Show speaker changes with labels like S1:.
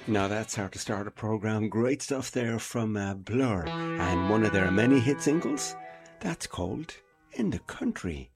S1: Now that's how to start a program. Great stuff there from Blur, and one of their many hit singles that's called In the Country.